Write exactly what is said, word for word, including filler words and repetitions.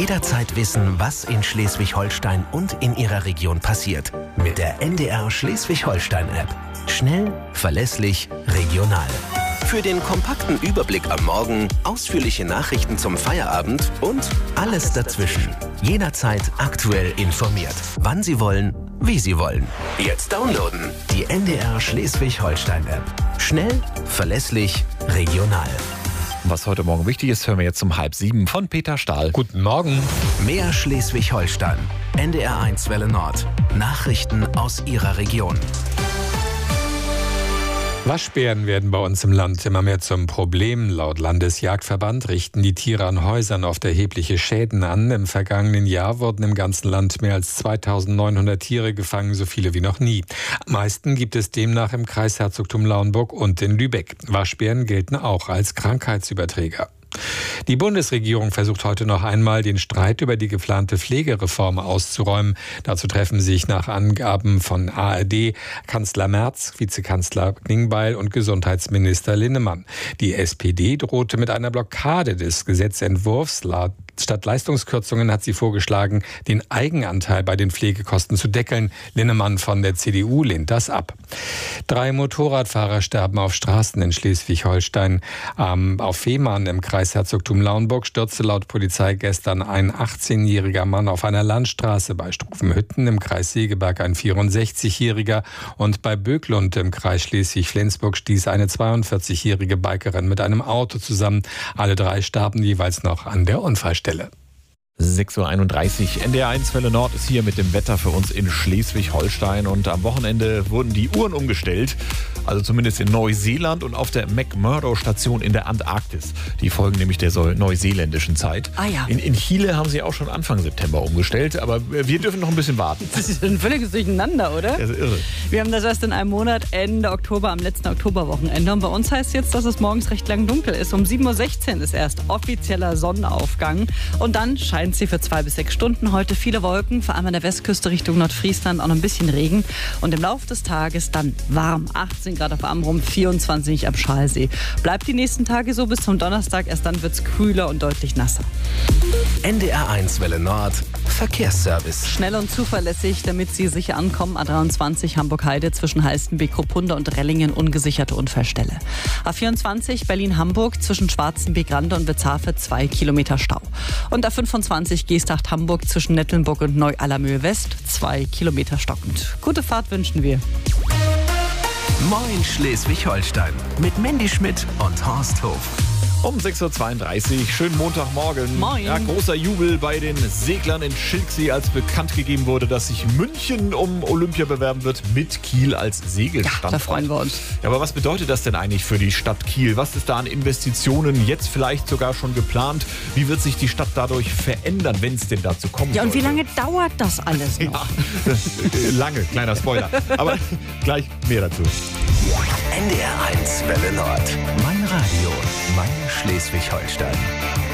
Jederzeit wissen, was in Schleswig-Holstein und in Ihrer Region passiert. Mit der N D R Schleswig-Holstein-App. Schnell, verlässlich, regional. Für den kompakten Überblick am Morgen, ausführliche Nachrichten zum Feierabend und alles dazwischen. Jederzeit aktuell informiert. Wann Sie wollen, wie Sie wollen. Jetzt downloaden. Die N D R Schleswig-Holstein-App. Schnell, verlässlich, regional. Was heute Morgen wichtig ist, hören wir jetzt um halb sieben von Peter Stahl. Guten Morgen. Mehr Schleswig-Holstein. N D R eins Welle Nord. Nachrichten aus Ihrer Region. Waschbären werden bei uns im Land immer mehr zum Problem. Laut Landesjagdverband richten die Tiere an Häusern oft erhebliche Schäden an. Im vergangenen Jahr wurden im ganzen Land mehr als zweitausendneunhundert Tiere gefangen, so viele wie noch nie. Am meisten gibt es demnach im Kreisherzogtum Lauenburg und in Lübeck. Waschbären gelten auch als Krankheitsüberträger. Die Bundesregierung versucht heute noch einmal, den Streit über die geplante Pflegereform auszuräumen. Dazu treffen sich nach Angaben von A R D Kanzler Merz, Vizekanzler Klingbeil und Gesundheitsminister Linnemann. Die S P D drohte mit einer Blockade des Gesetzentwurfs. Statt Leistungskürzungen hat sie vorgeschlagen, den Eigenanteil bei den Pflegekosten zu deckeln. Linnemann von der C D U lehnt das ab. Drei Motorradfahrer sterben auf Straßen in Schleswig-Holstein. Ähm, auf Fehmarn im Kreisherzogtum Lauenburg stürzte laut Polizei gestern ein achtzehnjähriger Mann auf einer Landstraße, bei Strufenhütten im Kreis Segeberg ein vierundsechzigjähriger und bei Böklund im Kreis Schleswig-Flensburg stieß eine zweiundvierzigjährige Bikerin mit einem Auto zusammen. Alle drei starben jeweils noch an der Unfallstelle. sechs Uhr einunddreißig, N D R eins Welle Nord ist hier mit dem Wetter für uns in Schleswig-Holstein und am Wochenende wurden die Uhren umgestellt, also zumindest in Neuseeland und auf der McMurdo-Station in der Antarktis. Die folgen nämlich der neuseeländischen Zeit. Ah ja. In, in Chile haben sie auch schon Anfang September umgestellt, aber wir dürfen noch ein bisschen warten. Das ist ein völliges Durcheinander, oder? Das ist irre. Wir haben das erst in einem Monat, Ende Oktober, am letzten Oktoberwochenende. Und bei uns heißt es jetzt, dass es morgens recht lang dunkel ist. Um sieben Uhr sechzehn ist erst offizieller Sonnenaufgang und dann scheint sie für zwei bis sechs Stunden. Heute viele Wolken, vor allem an der Westküste Richtung Nordfriesland auch noch ein bisschen Regen. Und im Laufe des Tages dann warm. achtzehn Grad auf Amrum, vierundzwanzig am Schalsee. Bleibt die nächsten Tage so bis zum Donnerstag. Erst dann wird es kühler und deutlich nasser. N D R eins Welle Nord. Verkehrsservice. Schnell und zuverlässig, damit Sie sicher ankommen. A dreiundzwanzig Hamburg-Heide zwischen Halstenbek, Kruppunda und Rellingen ungesicherte Unfallstelle. A vierundzwanzig Berlin-Hamburg zwischen Schwarzenbeek-Rande und Witzhafe zwei Kilometer Stau. Und A fünfundzwanzig Geesthacht-Hamburg zwischen Nettelnburg und Neu-Allermöhe West zwei Kilometer stockend. Gute Fahrt wünschen wir. Moin Schleswig-Holstein mit Mandy Schmidt und Horst Hof. Um sechs Uhr zweiunddreißig, schönen Montagmorgen. Moin. Ja, großer Jubel bei den Seglern in Schilksee, als bekannt gegeben wurde, dass sich München um Olympia bewerben wird mit Kiel als Segelstandort. Ja, da freuen wir uns. Ja, aber was bedeutet das denn eigentlich für die Stadt Kiel? Was ist da an Investitionen jetzt vielleicht sogar schon geplant? Wie wird sich die Stadt dadurch verändern, wenn es denn dazu kommen Ja, und wie sollte? lange dauert das alles noch? Ja, das, äh, lange, kleiner Spoiler. Aber gleich mehr dazu. N D R eins Welle Nord. Mein Radio, mein Schleswig-Holstein.